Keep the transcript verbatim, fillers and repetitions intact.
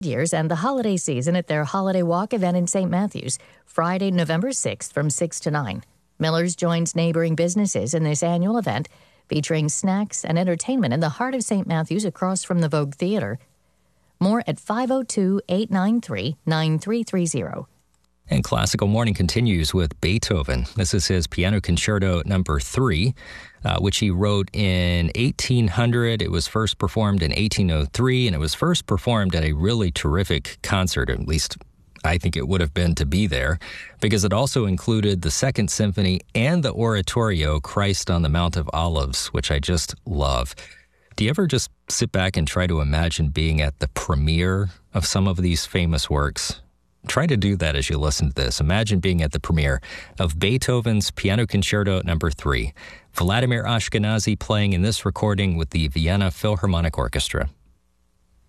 years and the holiday season at their Holiday Walk event in Saint Matthews, Friday, November sixth from six to nine. Miller's joins neighboring businesses in this annual event, featuring snacks and entertainment in the heart of Saint Matthews across from the Vogue Theater. More at five oh two, eight nine three, nine three three zero. And Classical Morning continues with Beethoven. This is his Piano Concerto number three, uh, which he wrote in eighteen hundred. It was first performed in eighteen oh three, and it was first performed at a really terrific concert, at least I think it would have been to be there, because it also included the Second Symphony and the oratorio Christ on the Mount of Olives, which I just love. Do you ever just sit back and try to imagine being at the premiere of some of these famous works? Try to do that as you listen to this. Imagine being at the premiere of Beethoven's Piano Concerto number three. Vladimir Ashkenazy playing in this recording with the Vienna Philharmonic Orchestra.